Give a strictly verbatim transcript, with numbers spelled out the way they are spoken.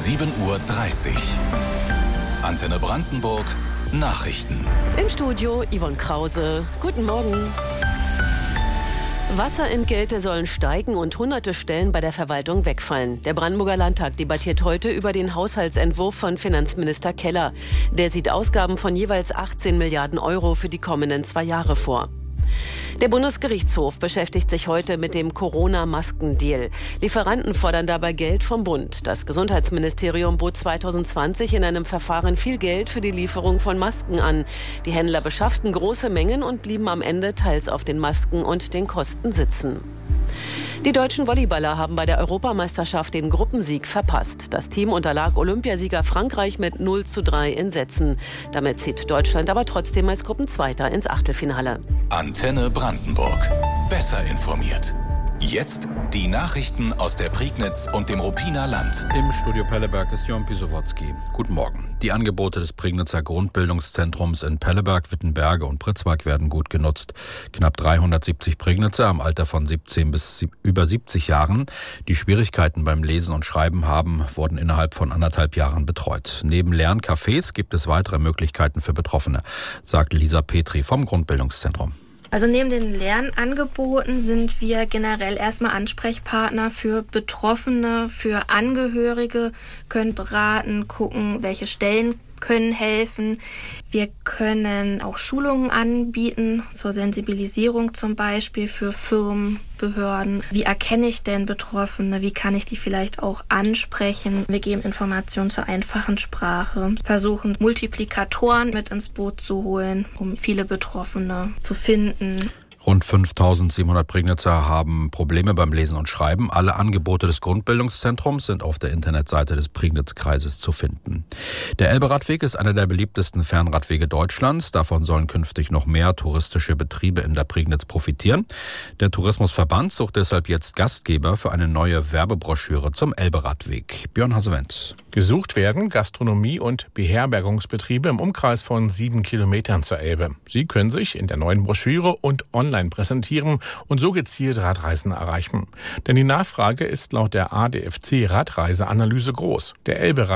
sieben Uhr dreißig. Antenne Brandenburg, Nachrichten. Im Studio Yvonne Krause. Guten Morgen. Wasserentgelte sollen steigen und hunderte Stellen bei der Verwaltung wegfallen. Der Brandenburger Landtag debattiert heute über den Haushaltsentwurf von Finanzminister Keller. Der sieht Ausgaben von jeweils achtzehn Milliarden Euro für die kommenden zwei Jahre vor. Der Bundesgerichtshof beschäftigt sich heute mit dem Corona-Maskendeal. Lieferanten fordern dabei Geld vom Bund. Das Gesundheitsministerium bot zwanzig zwanzig in einem Verfahren viel Geld für die Lieferung von Masken an. Die Händler beschafften große Mengen und blieben am Ende teils auf den Masken und den Kosten sitzen. Die deutschen Volleyballer haben bei der Europameisterschaft den Gruppensieg verpasst. Das Team unterlag Olympiasieger Frankreich mit null zu drei in Sätzen. Damit zieht Deutschland aber trotzdem als Gruppenzweiter ins Achtelfinale. Antenne Brandenburg. Besser informiert. Jetzt die Nachrichten aus der Prignitz und dem Ruppiner Land. Im Studio Pelleberg ist Jon Pisowotzki. Guten Morgen. Die Angebote des Prignitzer Grundbildungszentrums in Pelleberg, Wittenberge und Pritzwalk werden gut genutzt. Knapp dreihundertsiebzig Prignitzer im Alter von siebzehn bis über siebzig Jahren, die Schwierigkeiten beim Lesen und Schreiben haben, wurden innerhalb von anderthalb Jahren betreut. Neben Lerncafés gibt es weitere Möglichkeiten für Betroffene, sagt Lisa Petri vom Grundbildungszentrum. Also neben den Lernangeboten sind wir generell erstmal Ansprechpartner für Betroffene, für Angehörige, können beraten, gucken, welche Stellen können helfen. Wir können auch Schulungen anbieten, zur Sensibilisierung zum Beispiel für Firmen, Behörden. Wie erkenne ich denn Betroffene? Wie kann ich die vielleicht auch ansprechen? Wir geben Informationen zur einfachen Sprache, versuchen Multiplikatoren mit ins Boot zu holen, um viele Betroffene zu finden. Rund fünftausendsiebenhundert Prignitzer haben Probleme beim Lesen und Schreiben. Alle Angebote des Grundbildungszentrums sind auf der Internetseite des Prignitzkreises zu finden. Der Elberadweg ist einer der beliebtesten Fernradwege Deutschlands. Davon sollen künftig noch mehr touristische Betriebe in der Prignitz profitieren. Der Tourismusverband sucht deshalb jetzt Gastgeber für eine neue Werbebroschüre zum Elberadweg. Björn Hasewent. Gesucht werden Gastronomie- und Beherbergungsbetriebe im Umkreis von sieben Kilometern zur Elbe. Sie können sich in der neuen Broschüre und online präsentieren und so gezielt Radreisen erreichen. Denn die Nachfrage ist laut der A D F C Radreiseanalyse groß. Der Elbe